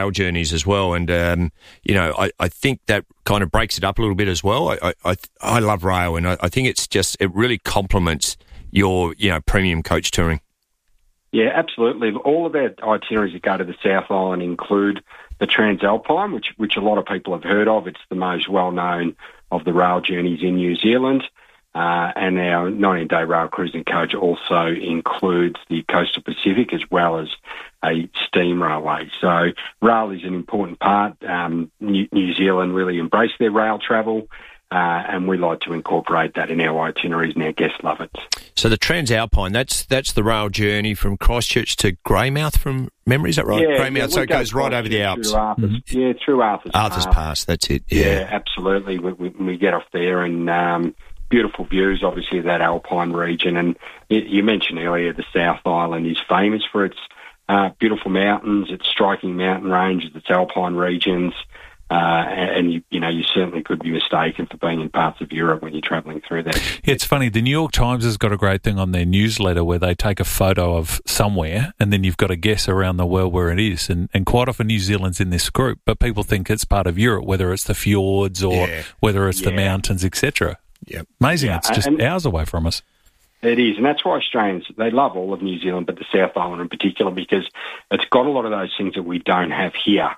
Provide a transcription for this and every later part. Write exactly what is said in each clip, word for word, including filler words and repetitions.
rail journeys as well. And, um, you know, I, I think that kind of breaks it up a little bit as well. I I, I love rail, and I, I think it's just, it really complements your, you know, premium coach touring. Yeah, absolutely. All of our itineraries that go to the South Island include the Transalpine, which which a lot of people have heard of. It's the most well-known of the rail journeys in New Zealand. Uh, and our nineteen-day rail cruising coach also includes the Coastal Pacific as well as a steam railway. So rail is an important part. Um, New, New Zealand really embraced their rail travel, uh, and we like to incorporate that in our itineraries, and our guests love it. So the Transalpine, that's that's the rail journey from Christchurch to Greymouth from memory, is that right? Yeah, Greymouth, yeah, so it go goes right over the Alps. Through Arthur's, mm-hmm. Yeah, through Arthur's, Arthur's Pass. Pass, that's it. Yeah, yeah absolutely. We, we, we get off there and... Um, beautiful views, obviously, of that Alpine region. And you mentioned earlier the South Island is famous for its uh, beautiful mountains, its striking mountain ranges, its Alpine regions. Uh, and, you, you know, you certainly could be mistaken for being in parts of Europe when you're travelling through there. It's funny, the New York Times has got a great thing on their newsletter where they take a photo of somewhere and then you've got to guess around the world where it is. And, and quite often New Zealand's in this group, but people think it's part of Europe, whether it's the fjords or yeah. whether it's yeah. the mountains, et cetera. Yep. Amazing. Yeah, it's just and, hours away from us. It is, and that's why Australians, they love all of New Zealand, but the South Island in particular, because it's got a lot of those things that we don't have here,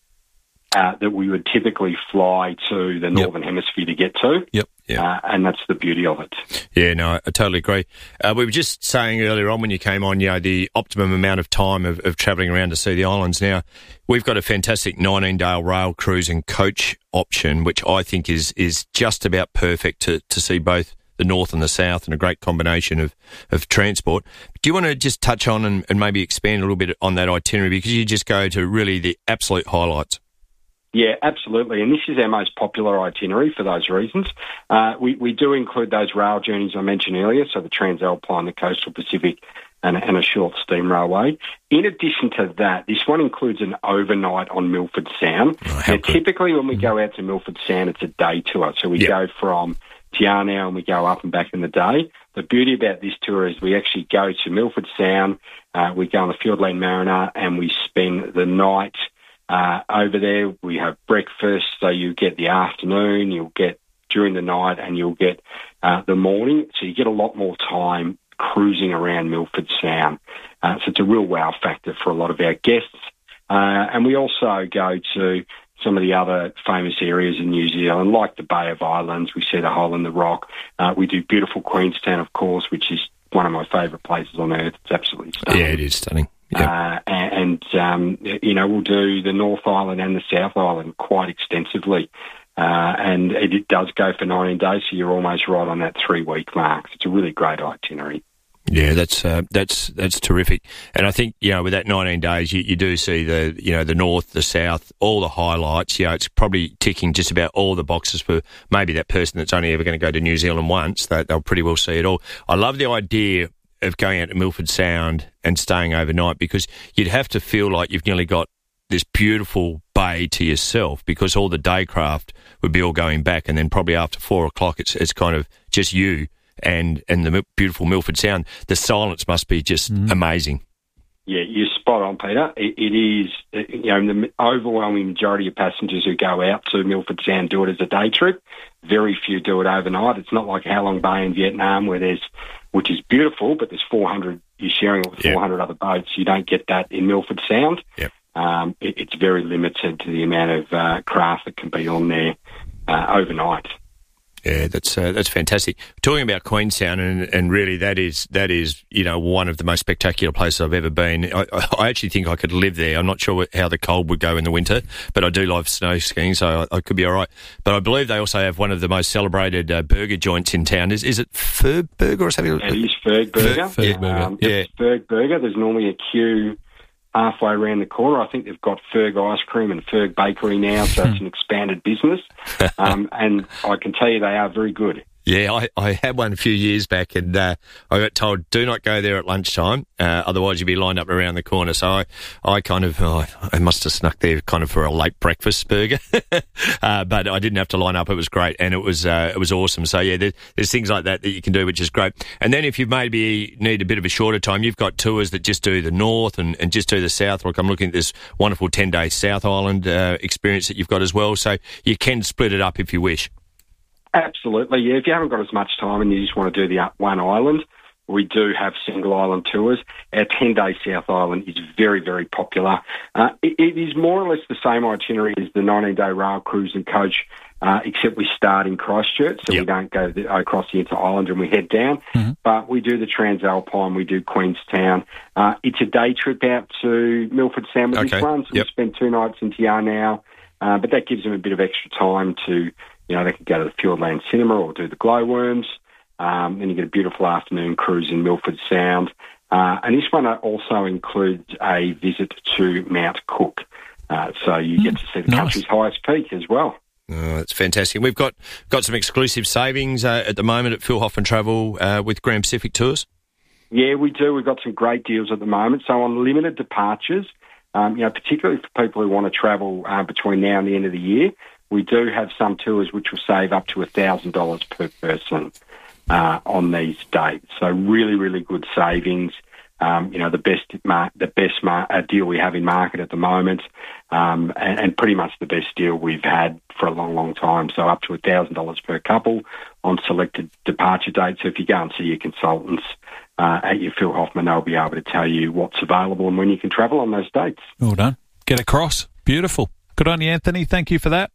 uh, that we would typically fly to the Northern yep. Hemisphere to get to. Yep. Yep. Uh, and that's the beauty of it. Yeah, no, I totally agree. Uh, we were just saying earlier on when you came on, you know, the optimum amount of time of, of travelling around to see the islands. Now, we've got a fantastic nineteen-day rail cruise and coach option, which I think is is just about perfect to, to see both the north and the south, and a great combination of, of transport. Do you want to just touch on and, and maybe expand a little bit on that itinerary, because you just go to really the absolute highlights? Yeah, absolutely. And this is our most popular itinerary for those reasons. Uh, we, we do include those rail journeys I mentioned earlier, so the Transalpine, the Coastal Pacific, and, and a short steam railway. In addition to that, this one includes an overnight on Milford Sound. Oh, now, typically when we go out to Milford Sound, it's a day tour. So we yep. go from Te Anau and we go up and back in the day. The beauty about this tour is we actually go to Milford Sound, uh, we go on the Fiordland Mariner, and we spend the night Uh, over there. We have breakfast, so you get the afternoon, you'll get during the night, and you'll get uh, the morning. So you get a lot more time cruising around Milford Sound. Uh, so it's a real wow factor for a lot of our guests. Uh, and we also go to some of the other famous areas in New Zealand, like the Bay of Islands. We see the Hole in the Rock. Uh, we do beautiful Queenstown, of course, which is one of my favourite places on earth. It's absolutely stunning. Yeah, it is stunning. Yep. Uh, and, um, you know, we'll do the North Island and the South Island quite extensively. Uh, and it, it does go for nineteen days, so you're almost right on that three-week mark. It's a really great itinerary. Yeah, that's uh, that's that's terrific. And I think, you know, with that nineteen days, you, you do see the, you know, the north, the south, all the highlights. You know, it's probably ticking just about all the boxes for maybe that person that's only ever going to go to New Zealand once. They, they'll pretty well see it all. I love the idea of going out to Milford Sound and staying overnight, because you'd have to feel like you've nearly got this beautiful bay to yourself, because all the day craft would be all going back, and then probably after four o'clock it's it's kind of just you and and the beautiful Milford Sound. The silence must be just mm. amazing. Yeah, you're spot on, Peter. It, it is, you know, the overwhelming majority of passengers who go out to Milford Sound do it as a day trip. Very few do it overnight. It's not like Halong Bay in Vietnam, where there's, which is beautiful, but there's four hundred, you're sharing it with yep. four hundred other boats. You don't get that in Milford Sound. Yep. Um, it, it's very limited to the amount of uh, craft that can be on there uh, overnight. Yeah, that's uh, that's fantastic. Talking about Queenstown, and, and really that is that is you know one of the most spectacular places I've ever been. I, I actually think I could live there. I'm not sure how the cold would go in the winter, but I do love snow skiing, so I, I could be all right. But I believe they also have one of the most celebrated uh, burger joints in town. Is is it Ferg Burger or something? It is Ferg Burger. Ferg Burger. Um, yeah, it's Ferg Burger. There's normally a queue halfway around the corner. I think they've got Ferg Ice Cream and Ferg Bakery now, so it's an expanded business. Um, and I can tell you they are very good. Yeah, I, I had one a few years back, and uh, I got told, do not go there at lunchtime, uh, otherwise you'll be lined up around the corner. So I, I kind of, oh, I must have snuck there kind of for a late breakfast burger, uh, but I didn't have to line up. It was great, and it was uh, it was awesome. So yeah, there, there's things like that that you can do, which is great. And then if you maybe need a bit of a shorter time, you've got tours that just do the north and, and just do the south. Like I'm looking at this wonderful ten-day South Island uh, experience that you've got as well. So you can split it up if you wish. Absolutely, yeah. If you haven't got as much time and you just want to do the one island, we do have single island tours. Our ten-day South Island is very, very popular. Uh, it, it is more or less the same itinerary as the nineteen-day rail cruise and coach, uh, except we start in Christchurch, so yep. we don't go the, across the entire island and we head down. Mm-hmm. But we do the Transalpine, we do Queenstown. Uh, it's a day trip out to Milford Sound with okay. this one, so yep. we spend two nights in Te Anau, uh, but that gives them a bit of extra time to... You know, they can go to the Fieldland Cinema or do the glowworms. Um, then you get a beautiful afternoon cruise in Milford Sound. Uh, and this one also includes a visit to Mount Cook. Uh, so you mm, get to see the nice. country's highest peak as well. Oh, that's fantastic. We've got got some exclusive savings uh, at the moment at Phil Hoffman Travel uh, with Grand Pacific Tours. Yeah, we do. We've got some great deals at the moment. So on limited departures, um, you know, particularly for people who want to travel uh, between now and the end of the year, we do have some tours which will save up to one thousand dollars per person uh, on these dates. So really, really good savings. Um, you know, the best mar- the best mar- uh, deal we have in market at the moment, um, and, and pretty much the best deal we've had for a long, long time. So up to one thousand dollars per couple on selected departure dates. So if you go and see your consultants uh, at your Phil Hoffman, they'll be able to tell you what's available and when you can travel on those dates. Well done. Get across. Beautiful. Good on you, Anthony. Thank you for that.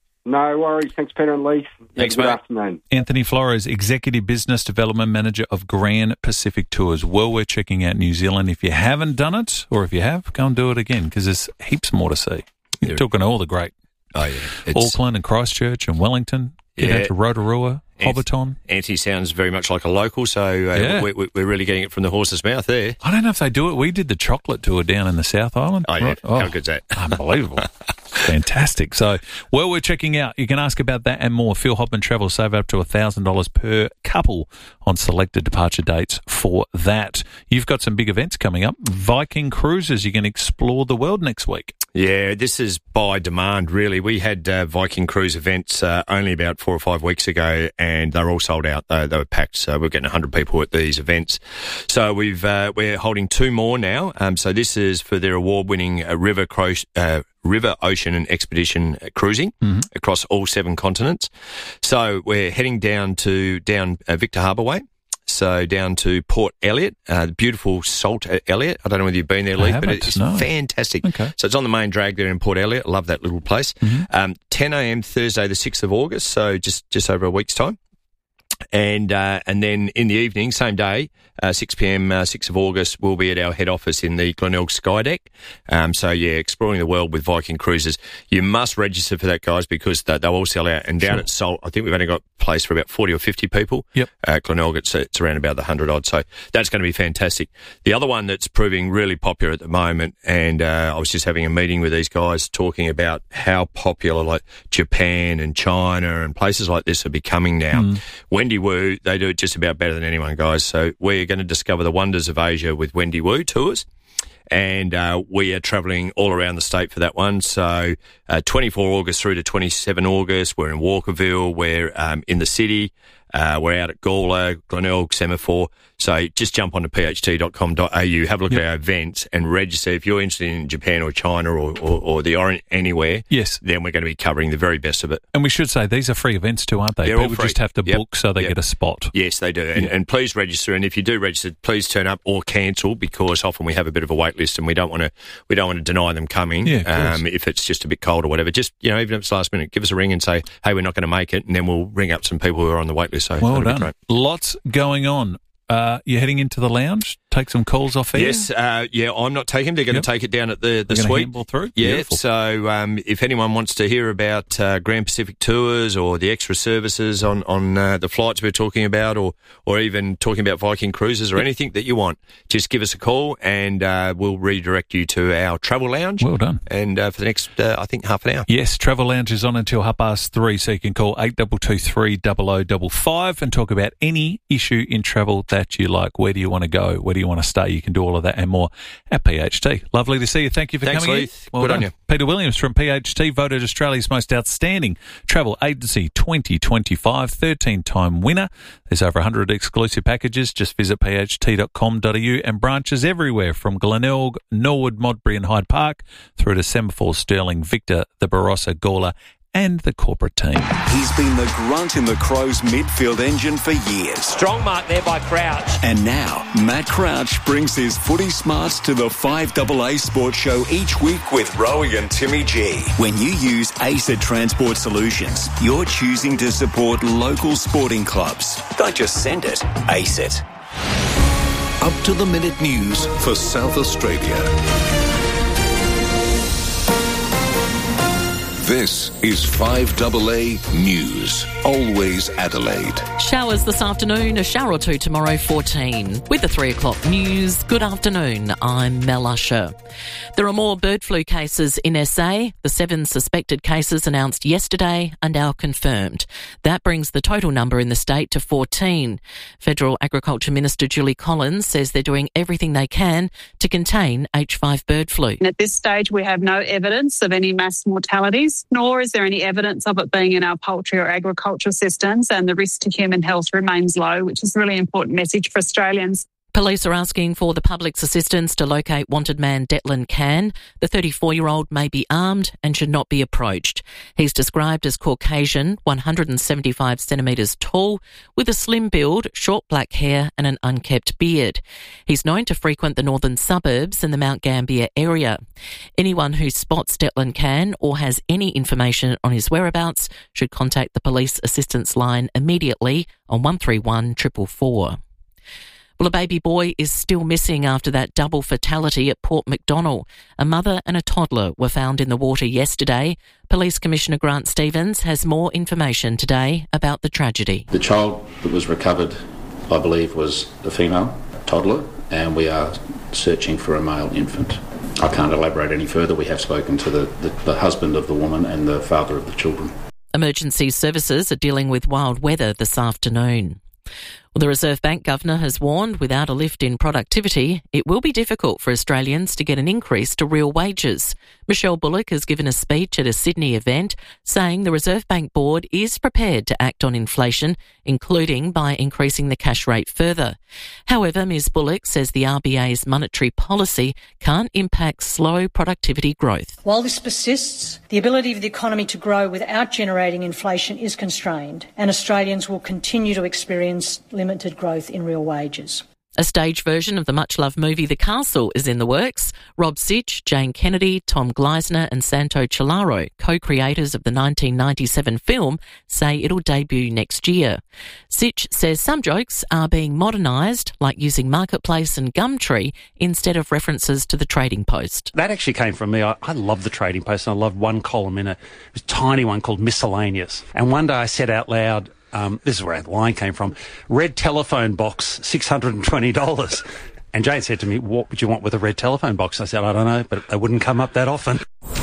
No worries. Thanks, Peter and Lee. Thanks, Good mate. afternoon. Anthony Flores, Executive Business Development Manager of Grand Pacific Tours. Well, we're checking out New Zealand. If you haven't done it, or if you have, go and do it again, because there's heaps more to see. You're yeah. talking all the great. Oh, yeah. It's... Auckland and Christchurch and Wellington. Get yeah. out to Rotorua, Hobbiton. Anthony sounds very much like a local, so uh, yeah. we're, we're really getting it from the horse's mouth there. I don't know if they do it. We did the chocolate tour down in the South Island. Oh, yeah. Right? Oh, how good's that? Unbelievable. Fantastic. So, well, we're checking out. You can ask about that and more. Phil Hoffman Travel, save up to one thousand dollars per couple on selected departure dates for that. You've got some big events coming up. Viking Cruises. You can explore the world next week. Yeah, this is by demand, really. We had uh, Viking Cruise events uh, only about four or five weeks ago, and they're all sold out. They, they were packed, so we're getting one hundred people at these events. So we've uh, we're holding two more now. Um, so this is for their award-winning uh, river cro- uh, river, ocean, and expedition cruising mm-hmm. across all seven continents. So we're heading down to down uh, Victor Harbour Way. So down to Port Elliot, uh, the beautiful Salt at Elliot. I don't know whether you've been there, Lee, but it's no. fantastic. Okay. So it's on the main drag there in Port Elliot. I love that little place. Mm-hmm. Um, ten a.m. Thursday, the sixth of August, so just, just over a week's time. And uh, and then in the evening, same day, uh, six p.m., uh, sixth of August, we'll be at our head office in the Glenelg Skydeck. Um, so, yeah, exploring the world with Viking Cruises. You must register for that, guys, because they, they'll all sell out. And down sure. at Salt, I think we've only got place for about forty or fifty people. Yep. Uh, Glenelg, it's, it's around about the one hundred odd. So that's going to be fantastic. The other one that's proving really popular at the moment, and uh, I was just having a meeting with these guys talking about how popular like Japan and China and places like this are becoming now. Mm. Wendy Wu, they do it just about better than anyone, guys. So we're going to discover the wonders of Asia with Wendy Wu Tours. And uh, we are travelling all around the state for that one. So uh, twenty-four August through to twenty-seven August, we're in Walkerville, we're um, in the city, uh, we're out at Gawler, Glenelg, Semaphore. So just jump onto p h t dot com dot a u, have a look yep. at our events and register. If you're interested in Japan or China or, or, or the Orient anywhere, yes, then we're going to be covering the very best of it. And we should say these are free events too, aren't they? They're People all free. just have to yep. book so they yep. get a spot. Yes, they do. And, yep. and please register. And if you do register, please turn up or cancel, because often we have a bit of a wait list and we don't want to we don't want to deny them coming yeah, um, if it's just a bit cold or whatever. Just, you know, even if it's last minute, give us a ring and say, hey, we're not going to make it, and then we'll ring up some people who are on the wait list. So well done. Lots going on. uh, you're heading into the lounge. Take some calls off air. Yes, uh, yeah, I'm not taking them. They're going yep. to take it down at the, the suite. Handball through? Yeah, Beautiful. so um, if anyone wants to hear about uh, Grand Pacific Tours or the extra services on, on uh, the flights we're talking about, or, or even talking about Viking cruises or anything that you want, just give us a call and uh, we'll redirect you to our travel lounge. Well done. And uh, for the next, uh, I think, half an hour. Yes, travel lounge is on until half past three, so you can call eight two two three, zero zero five five and talk about any issue in travel that you like. Where do you want to go? Where do you want to stay? You can do all of that and more at P H T. Lovely to see you. Thank you for Thanks, coming Leith. in. Well Good done. on you. Peter Williams from P H T, voted Australia's most outstanding travel agency twenty twenty-five, thirteen-time winner. There's over one hundred exclusive packages. Just visit p h t dot com dot a u and branches everywhere from Glenelg, Norwood, Modbury and Hyde Park through to Semaphore, Stirling, Victor, the Barossa, Gawler and the corporate team. He's been the grunt in the Crows midfield engine for years. Strong mark there by Crouch. And now, Matt Crouch brings his footy smarts to the five A A Sports Show each week with Rowie and Timmy G. When you use A C E T Transport Solutions, you're choosing to support local sporting clubs. Don't just send it, A C E T. Up-to-the-minute news for South Australia. This is five A A News. Always Adelaide. Showers this afternoon, a shower or two tomorrow, fourteen. With the three o'clock news, good afternoon, I'm Mel Usher. There are more bird flu cases in S A. The seven suspected cases announced yesterday are now confirmed. That brings the total number in the state to fourteen. Federal Agriculture Minister Julie Collins says they're doing everything they can to contain H five bird flu. At this stage, we have no evidence of any mass mortalities, nor is there any evidence of it being in our poultry or agriculture systems, and the risk to human health remains low, which is a really important message for Australians. Police are asking for the public's assistance to locate wanted man Declan Can. The thirty-four-year-old may be armed and should not be approached. He's described as Caucasian, one hundred seventy-five centimetres tall, with a slim build, short black hair and an unkempt beard. He's known to frequent the northern suburbs and the Mount Gambier area. Anyone who spots Declan Can or has any information on his whereabouts should contact the police assistance line immediately on one three one four four four. Well, a baby boy is still missing after that double fatality at Port Macdonnell. A mother and a toddler were found in the water yesterday. Police Commissioner Grant Stevens has more information today about the tragedy. The child that was recovered, I believe, was a female toddler, and we are searching for a male infant. I can't elaborate any further. We have spoken to the, the, the husband of the woman and the father of the children. Emergency services are dealing with wild weather this afternoon. Well, the Reserve Bank Governor has warned without a lift in productivity, it will be difficult for Australians to get an increase to real wages. Michelle Bullock has given a speech at a Sydney event saying the Reserve Bank Board is prepared to act on inflation, including by increasing the cash rate further. However, Ms Bullock says the R B A's monetary policy can't impact slow productivity growth. While this persists, the ability of the economy to grow without generating inflation is constrained, and Australians will continue to experience limited growth in real wages. A stage version of the much-loved movie The Castle is in the works. Rob Sitch, Jane Kennedy, Tom Gleisner and Santo Ciallaro, co-creators of the nineteen ninety-seven film, say it'll debut next year. Sitch says some jokes are being modernised, like using Marketplace and Gumtree instead of references to the Trading Post. That actually came from me. I, I love the Trading Post, and I loved one column in it. It was a tiny one called Miscellaneous. And one day I said out loud, Um, this is where the line came from, red telephone box, six hundred twenty dollars. And Jane said to me, what would you want with a red telephone box? I said, I don't know, but they wouldn't come up that often.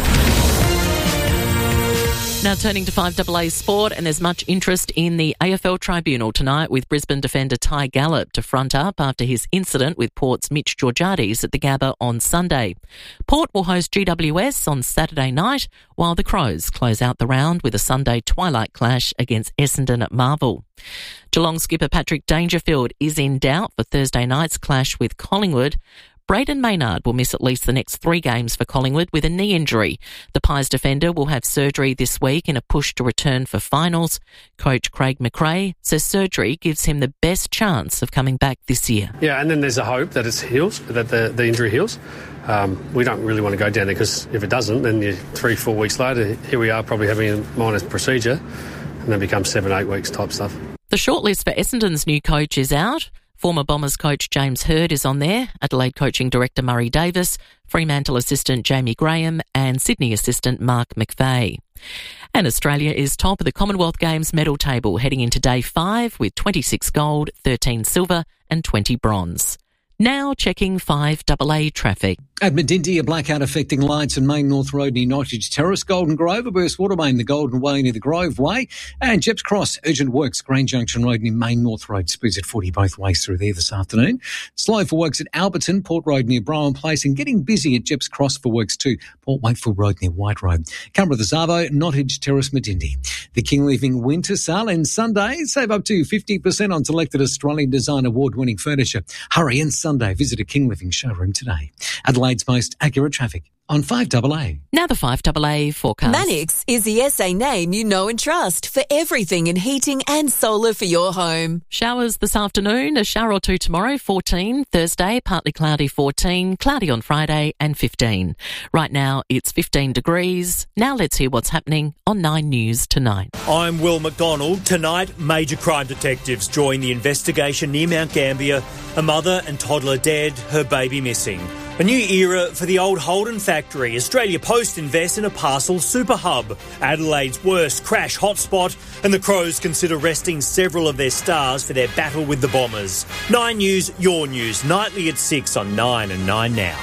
Now turning to five A A Sport, and there's much interest in the A F L Tribunal tonight with Brisbane defender Ty Gallop to front up after his incident with Port's Mitch Georgiades at the Gabba on Sunday. Port will host G W S on Saturday night, while the Crows close out the round with a Sunday twilight clash against Essendon at Marvel. Geelong skipper Patrick Dangerfield is in doubt for Thursday night's clash with Collingwood. Braden Maynard will miss at least the next three games for Collingwood with a knee injury. The Pies defender will have surgery this week in a push to return for finals. Coach Craig McRae says surgery gives him the best chance of coming back this year. Yeah, and then there's a hope that it heals, that the, the injury heals. Um, we don't really want to go down there because if it doesn't, then you, three, four weeks later, here we are probably having a minor procedure and then becomes seven, eight weeks type stuff. The shortlist for Essendon's new coach is out. Former Bombers coach James Hird is on there, Adelaide coaching director Murray Davis, Fremantle assistant Jamie Graham and Sydney assistant Mark McVeigh. And Australia is top of the Commonwealth Games medal table heading into day five with twenty-six gold, thirteen silver and twenty bronze. Now checking five double A traffic. At Medindy, a blackout affecting lights in Main North Road near Nottage Terrace, Golden Grove, a burst water main the Golden Way near the Grove Way, and Jeps Cross, urgent works, Grange Junction Road near Main North Road, speeds at forty both ways through there this afternoon. Slow for works at Alberton, Port Road near Browen Place, and getting busy at Jeps Cross for works too, Port Wakefield Road near White Road. Canberra the Zavo, Nottage Terrace, Medindy. The King Living Winter Sale and Sunday, save up to fifty percent on selected Australian Design Award-winning furniture. Hurry and Sunday, visit a King Living showroom today. Adelaide's most accurate traffic on five double A. Now the five double A forecast. Mannix is the S A name you know and trust for everything in heating and solar for your home. Showers this afternoon, a shower or two tomorrow, fourteen. Thursday, partly cloudy, fourteen. Cloudy on Friday and fifteen. Right now, it's fifteen degrees. Now let's hear what's happening on Nine News tonight. I'm Will McDonald. Tonight, major crime detectives join the investigation near Mount Gambier. A mother and toddler dead, her baby missing. A new era for the old Holden factory. Australia Post invests in a parcel super hub. Adelaide's worst crash hotspot, and the Crows consider resting several of their stars for their battle with the Bombers. Nine News, your news, nightly at six on Nine and Nine Now.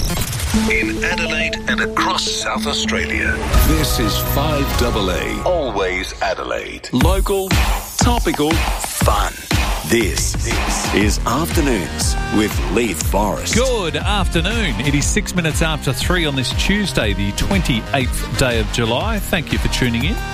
In Adelaide and across South Australia, this is five double A. Always Adelaide. Local, topical, fun. This, this is Afternoons with Leith Forrest. Good afternoon. It is six minutes after three on this Tuesday, the twenty-eighth day of July. Thank you for tuning in.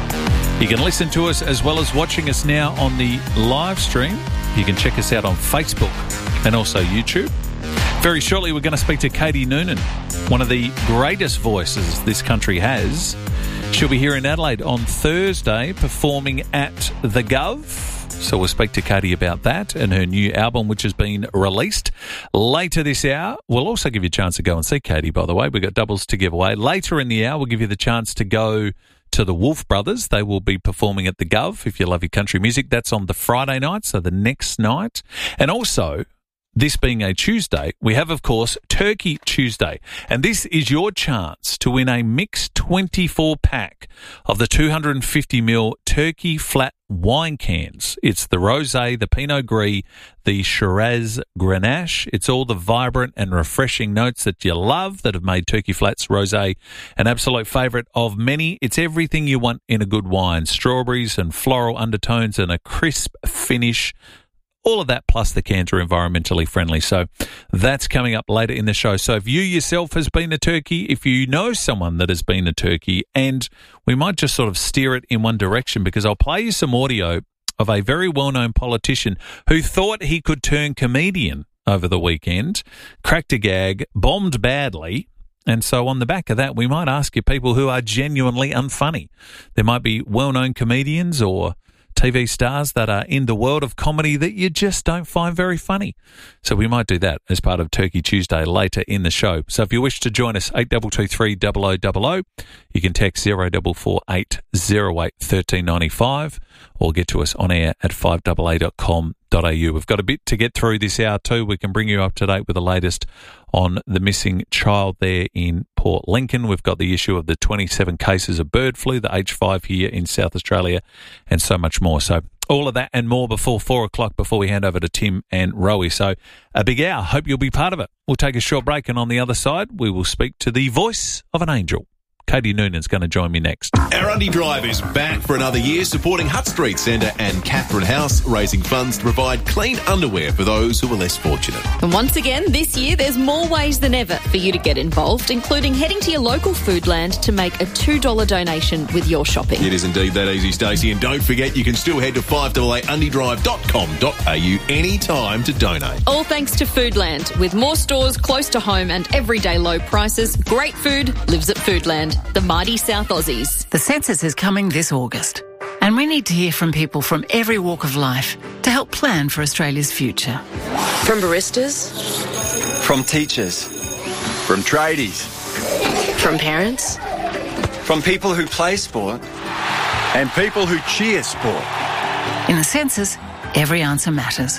You can listen to us as well as watching us now on the live stream. You can check us out on Facebook and also YouTube. Very shortly, we're going to speak to Katie Noonan, one of the greatest voices this country has. She'll be here in Adelaide on Thursday performing at the Gov. So we'll speak to Katie about that and her new album, which has been released. Later this hour, we'll also give you a chance to go and see Katie, by the way. We've got doubles to give away. Later in the hour, we'll give you the chance to go to the Wolf Brothers. They will be performing at the Gov. If you love your country music, that's on the Friday night, so the next night. And also, this being a Tuesday, we have, of course, Turkey Tuesday. And this is your chance to win a mixed twenty-four pack of the two hundred fifty milliliter Turkey Flat wine cans. It's the Rosé, the Pinot Gris, the Shiraz Grenache. It's all the vibrant and refreshing notes that you love that have made Turkey Flats Rosé an absolute favourite of many. It's everything you want in a good wine. Strawberries and floral undertones and a crisp finish. All of that, plus the cans are environmentally friendly. So that's coming up later in the show. So if you yourself has been to Turkey, if you know someone that has been to Turkey, and we might just sort of steer it in one direction, because I'll play you some audio of a very well-known politician who thought he could turn comedian over the weekend, cracked a gag, bombed badly. And so on the back of that, we might ask you people who are genuinely unfunny. There might be well-known comedians or T V stars that are in the world of comedy that you just don't find very funny. So we might do that as part of Turkey Tuesday later in the show. So if you wish to join us, eight two two three, zero zero zero zero. You can text zero four four eight zero eight one three nine five or get to us on air at five a a dot com dot a u. We've got a bit to get through this hour too. We can bring you up to date with the latest on the missing child there in Port Lincoln. We've got the issue of the twenty-seven cases of bird flu, the H five here in South Australia, and so much more. So all of that and more before four o'clock before we hand over to Tim and Rowie. So a big hour. Hope you'll be part of it. We'll take a short break, and on the other side, we will speak to the voice of an angel. Katie Noonan's going to join me next. Our Undy Drive is back for another year, supporting Hutt Street Centre and Catherine House, raising funds to provide clean underwear for those who are less fortunate. And once again, this year, there's more ways than ever for you to get involved, including heading to your local Foodland to make a two dollars donation with your shopping. It is indeed that easy, Stacey. And don't forget, you can still head to five a a undy drive dot com dot a u anytime to donate. All thanks to Foodland. With more stores close to home and everyday low prices, great food lives at Foodland. The mighty South Aussies. The census is coming this August, and we need to hear from people from every walk of life to help plan for Australia's future. From baristas, from teachers, from tradies, from parents, from people who play sport, and people who cheer sport. In the census, every answer matters.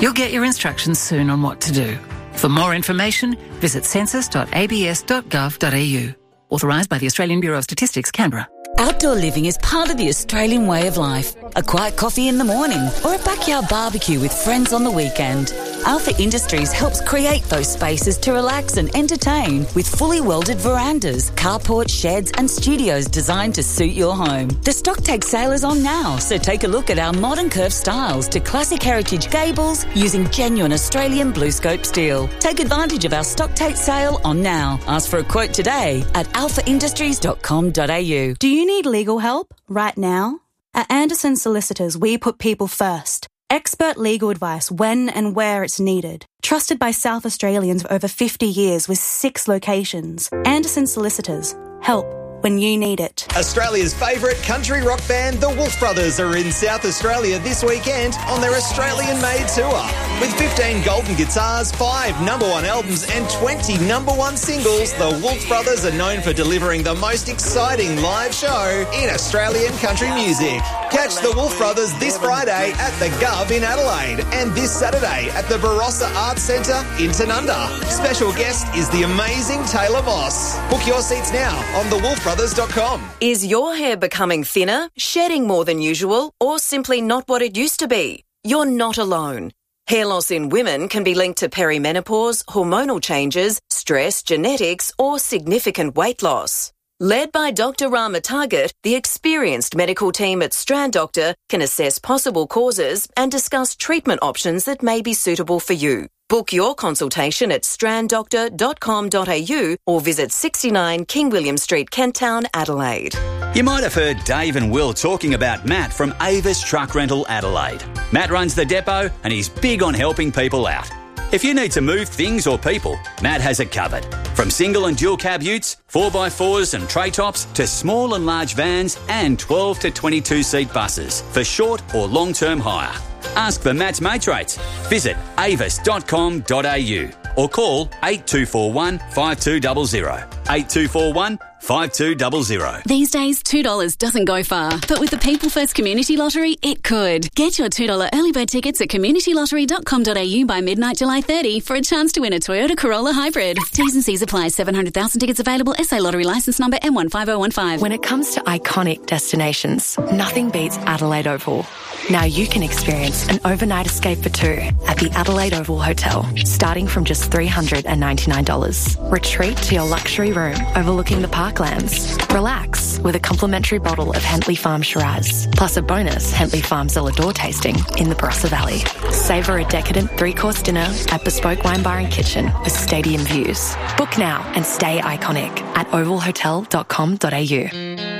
You'll get your instructions soon on what to do. For more information, visit census dot a b s dot gov dot a u. Authorised by the Australian Bureau of Statistics, Canberra. Outdoor living is part of the Australian way of life. A quiet coffee in the morning or a backyard barbecue with friends on the weekend. Alpha Industries helps create those spaces to relax and entertain with fully welded verandas, carports, sheds and studios designed to suit your home. The stock take sale is on now, so take a look at our modern curved styles to classic heritage gables using genuine Australian blue scope steel. Take advantage of our stock take sale on now. Ask for a quote today at alpha industries dot com dot a u. Do you need legal help right now? At Anderson Solicitors, we put people first. Expert legal advice when and where it's needed. Trusted by South Australians for over fifty years with six locations. Anderson Solicitors. Help when you need it. Australia's favourite country rock band, the Wolf Brothers, are in South Australia this weekend on their Australian-made tour. With fifteen golden guitars, five number one albums and twenty number one singles, the Wolf Brothers are known for delivering the most exciting live show in Australian country music. Catch the Wolf Brothers this Friday at the Gov in Adelaide and this Saturday at the Barossa Arts Centre in Tanunda. Special guest is the amazing Taylor Moss. Book your seats now on the wolf brothers dot com. Is your hair becoming thinner, shedding more than usual, or simply not what it used to be? You're not alone. Hair loss in women can be linked to perimenopause, hormonal changes, stress, genetics, or significant weight loss. Led by Doctor Rama Target, the experienced medical team at Strand Doctor can assess possible causes and discuss treatment options that may be suitable for you. Book your consultation at strand doctor dot com dot a u or visit sixty-nine King William Street, Kent Town, Adelaide. You might have heard Dave and Will talking about Matt from Avis Truck Rental Adelaide. Matt runs the depot and he's big on helping people out. If you need to move things or people, Matt has it covered. From single and dual cab utes, four by fours and tray tops to small and large vans and twelve to twenty-two seat buses for short or long-term hire. Ask for Matt's mates rates. Visit avis dot com dot a u or call eight two four one, five two zero zero. eight two four one, five two zero zero. These days, two dollars doesn't go far, but with the People First Community Lottery, it could. Get your two dollars early bird tickets at community lottery dot com dot a u by midnight July thirtieth for a chance to win a Toyota Corolla Hybrid. T's and C's apply. seven hundred thousand tickets available. S A Lottery licence number M one five zero one five. When it comes to iconic destinations, nothing beats Adelaide Oval. Now you can experience an overnight escape for two at the Adelaide Oval Hotel, starting from just three hundred ninety-nine dollars. Retreat to your luxury room overlooking the parklands. Relax with a complimentary bottle of Hentley Farm Shiraz, plus a bonus Hentley Farm Zelador tasting in the Barossa Valley. Savour a decadent three-course dinner at Bespoke Wine Bar and Kitchen with stadium views. Book now and stay iconic at oval hotel dot com dot a u.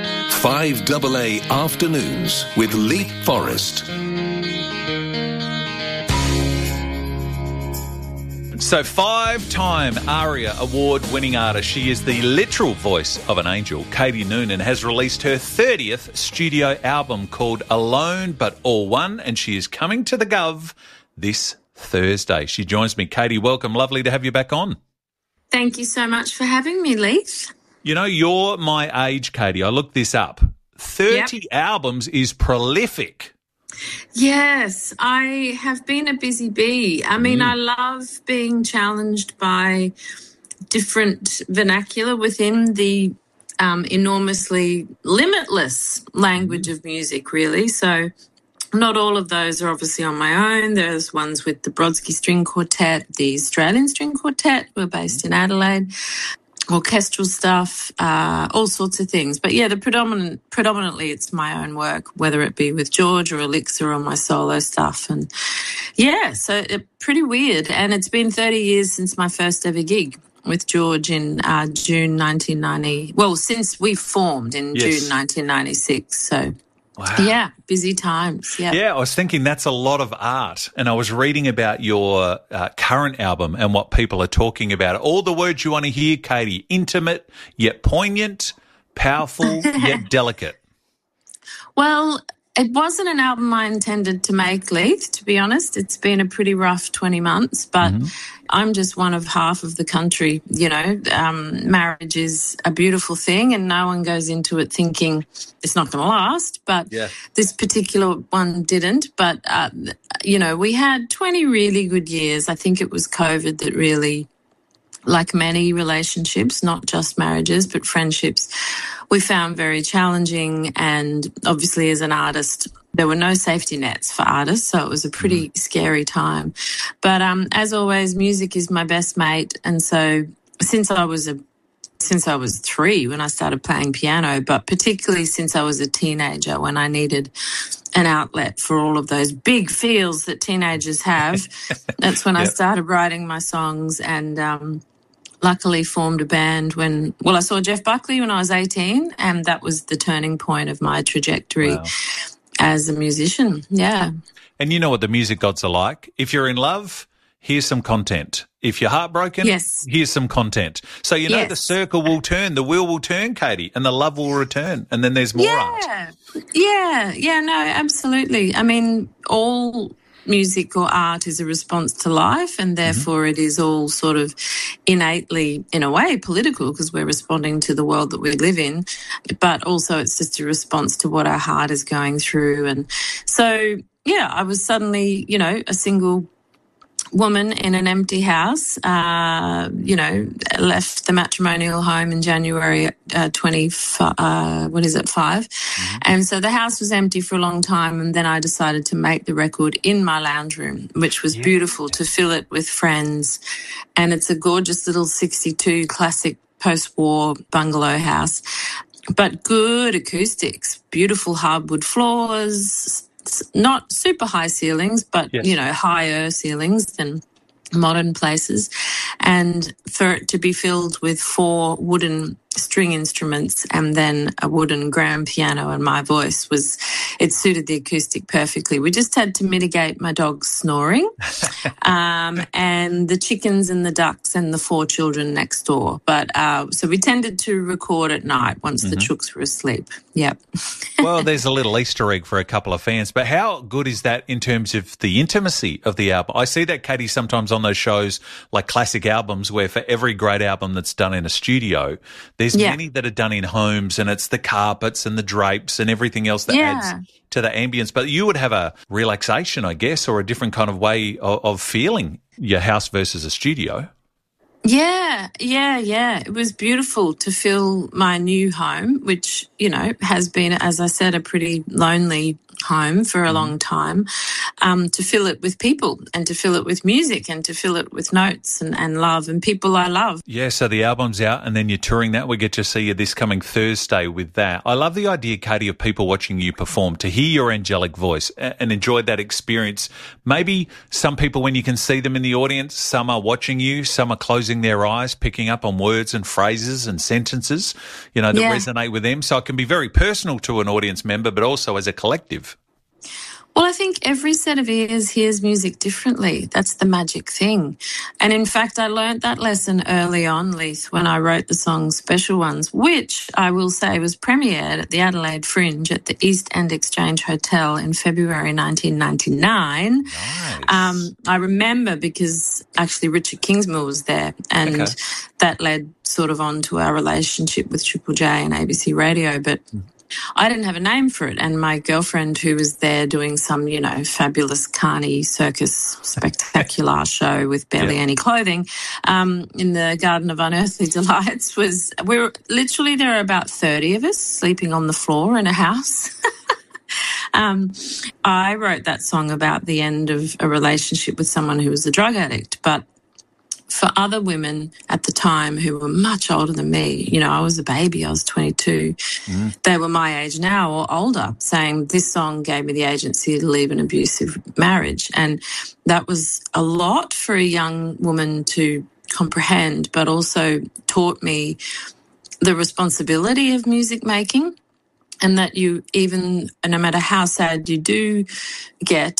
five double A Afternoons with Leap Forrest. So, five-time ARIA award-winning artist, she is the literal voice of an angel. Katie Noonan has released her thirtieth studio album called Alone But All One, and she is coming to the Gov this Thursday. She joins me. Katie, welcome. Lovely to have you back on. Thank you so much for having me, Leith. You know, you're my age, Katie. I looked this up. thirty yep. albums is prolific. Yes, I have been a busy bee. I mean, mm. I love being challenged by different vernacular within the um, enormously limitless language of music, really. So not all of those are obviously on my own. There's ones with the Brodsky String Quartet, the Australian String Quartet, who are based in Adelaide. Orchestral stuff, uh, all sorts of things. But yeah, the predominant, predominantly it's my own work, whether it be with George or Elixir or my solo stuff. And yeah, so it, pretty weird. And it's been thirty years since my first ever gig with George in uh, June nineteen ninety. Well, since we formed in yes. June nineteen ninety-six. So wow. yeah, busy times. Yeah. Yeah, I was thinking that's a lot of art. And I was reading about your uh, current album and what people are talking about. All the words you want to hear, Katie. Intimate, yet poignant, powerful, yet delicate. Well, It wasn't an album I intended to make, Leith, to be honest. It's been a pretty rough twenty months, but mm-hmm. I'm just one of half of the country, you know. Um, marriage is a beautiful thing and no one goes into it thinking it's not going to last, but yeah. this particular one didn't. But, uh, you know, we had twenty really good years. I think it was COVID that really, like many relationships, not just marriages, but friendships, we found very challenging. And obviously as an artist, there were no safety nets for artists, so it was a pretty mm. scary time. But um, as always, music is my best mate. And so since I was a since I was three when I started playing piano, but particularly since I was a teenager when I needed an outlet for all of those big feels that teenagers have, that's when yep. I started writing my songs and um luckily formed a band when, well, I saw Jeff Buckley when I was eighteen, and that was the turning point of my trajectory wow. as a musician. Yeah. And you know what the music gods are like. If you're in love, here's some content. If you're heartbroken, yes. here's some content. So you know yes. the circle will turn, the wheel will turn, Katie, and the love will return, and then there's more yeah. art. Yeah, yeah, no, absolutely. I mean, all music or art is a response to life, and therefore mm-hmm. it is all sort of innately, in a way, political because we're responding to the world that we live in, but also it's just a response to what our heart is going through. And so, yeah, I was suddenly, you know, a single woman in an empty house, uh, you know, left the matrimonial home in January uh, twenty, uh, what is it, five? Mm-hmm. And so the house was empty for a long time, and then I decided to make the record in my lounge room, which was yeah. beautiful, to fill it with friends. And it's a gorgeous little sixty-two classic post-war bungalow house, but good acoustics, beautiful hardwood floors, not super high ceilings, but, yes. you know, higher ceilings than modern places. And for it to be filled with four wooden string instruments and then a wooden grand piano and my voice was, it suited the acoustic perfectly. We just had to mitigate my dog's snoring um, and the chickens and the ducks and the four children next door. But uh, so we tended to record at night once mm-hmm. the chooks were asleep. Yep. Well, there's a little Easter egg for a couple of fans, but how good is that in terms of the intimacy of the album? I see that, Katie, sometimes on those shows like classic albums where for every great album that's done in a studio, there's yeah. many that are done in homes, and it's the carpets and the drapes and everything else that yeah. adds to the ambience. But you would have a relaxation, I guess, or a different kind of way of, of feeling your house versus a studio. Yeah, yeah, yeah. It was beautiful to fill my new home, which, you know, has been, as I said, a pretty lonely home for a mm. long time, um, to fill it with people and to fill it with music and to fill it with notes and, and love and people I love. Yeah, so the album's out and then you're touring that. We get to see you this coming Thursday with that. I love the idea, Katie, of people watching you perform, to hear your angelic voice and enjoy that experience. Maybe some people, when you can see them in the audience, some are watching you, some are closing their eyes, picking up on words and phrases and sentences, you know, that yeah. resonate with them. So it can be very personal to an audience member, but also as a collective. Well, I think every set of ears hears music differently. That's the magic thing. And in fact, I learnt that lesson early on, Leith, when I wrote the song Special Ones, which I will say was premiered at the Adelaide Fringe at the East End Exchange Hotel in February nineteen ninety-nine. Nice. Um, I remember because actually Richard Kingsmill was there, and okay. that led sort of on to our relationship with Triple J and A B C Radio. But mm. I didn't have a name for it, and my girlfriend, who was there doing some, you know, fabulous carny circus spectacular show with barely yeah. any clothing um, in the Garden of Unearthly Delights, was, we were literally, there are about thirty of us sleeping on the floor in a house. um, I wrote that song about the end of a relationship with someone who was a drug addict, but for other women at the time who were much older than me, you know, I was a baby, I was twenty-two, mm. they were my age now or older, saying this song gave me the agency to leave an abusive marriage. And that was a lot for a young woman to comprehend, but also taught me the responsibility of music making, and that you even, no matter how sad you do get,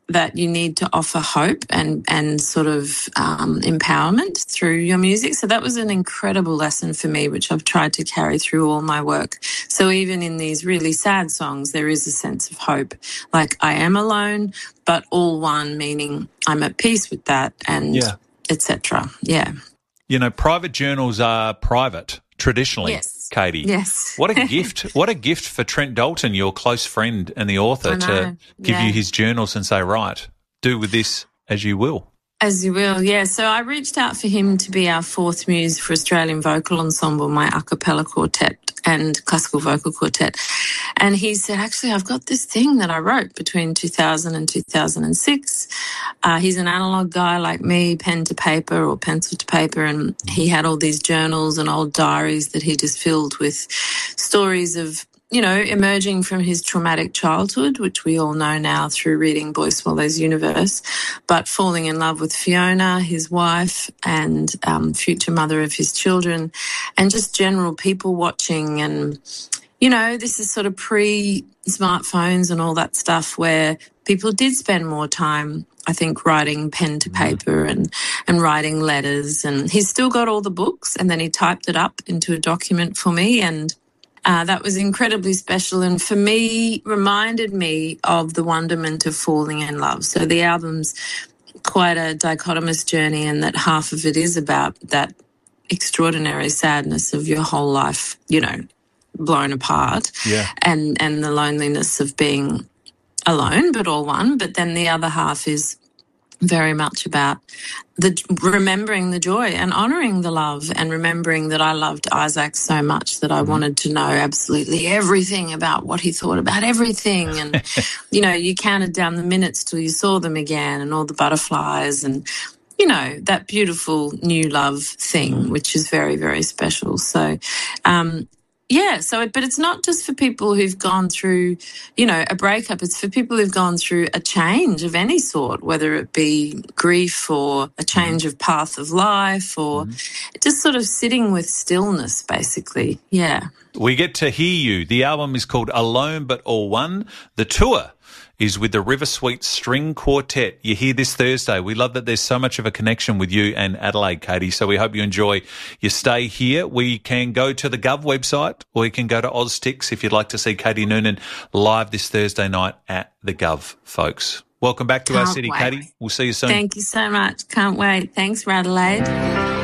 that you need to offer hope and, and sort of um, empowerment through your music. So that was an incredible lesson for me, which I've tried to carry through all my work. So even in these really sad songs, there is a sense of hope. Like, I am alone, but all one, meaning I'm at peace with that, and Yeah. et cetera. Yeah. You know, private journals are private traditionally, Yes. Katie. Yes. What a gift. What a gift for Trent Dalton, your close friend and the author, I know. to give Yeah. you his journals and say, right, do with this as you will. As you will, yeah. So I reached out for him to be our fourth muse for Australian Vocal Ensemble, my a cappella quartet and classical vocal quartet. And he said, actually, I've got this thing that I wrote between two thousand and two thousand six. Uh, he's an analogue guy like me, pen to paper or pencil to paper, and he had all these journals and old diaries that he just filled with stories of, you know, emerging from his traumatic childhood, which we all know now through reading Boy Swallows Universe, but falling in love with Fiona, his wife, and um, future mother of his children, and just general people watching. And, you know, this is sort of pre-smartphones and all that stuff where people did spend more time, I think, writing pen to paper and, and writing letters. And he's still got all the books, and then he typed it up into a document for me, and Uh, that was incredibly special, and for me, reminded me of the wonderment of falling in love. So the album's quite a dichotomous journey, and that half of it is about that extraordinary sadness of your whole life, you know, blown apart, Yeah. and, and the loneliness of being alone but all one. But then the other half is very much about the remembering the joy and honouring the love, and remembering that I loved Isaac so much that I wanted to know absolutely everything about what he thought about everything. And, you know, you counted down the minutes till you saw them again, and all the butterflies, and, you know, that beautiful new love thing, which is very, very special. So, um, yeah, so, but it's not just for people who've gone through, you know, a breakup. It's for people who've gone through a change of any sort, whether it be grief or a change of path of life, or just sort of sitting with stillness, basically. Yeah. We get to hear you. The album is called Alone But All One. The tour is with the River Sweet String Quartet. You hear this Thursday. We love that there's so much of a connection with you and Adelaide, Katie, so we hope you enjoy your stay here. We can go to the Gov website, or you can go to Oztix if you'd like to see Katie Noonan live this Thursday night at the Gov, folks. Welcome back to Can't our city, wait. Katie. We'll see you soon. Thank you so much. Can't wait. Thanks, Adelaide.